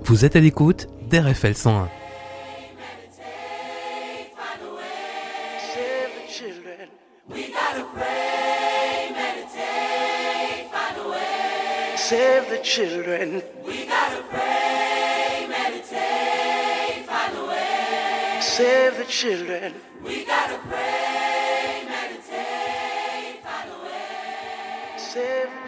Vous êtes à l'écoute d'RFL 101. Save the children. We gotta pray, meditate, find a way. Save the children. We gotta pray, meditate, find a way. Save